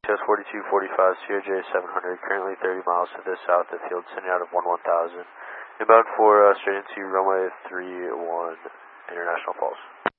test 4245, CRJ 700, currently 30 miles to the south of field, sending out of 1000. Inbound for straight into runway 31, International Falls.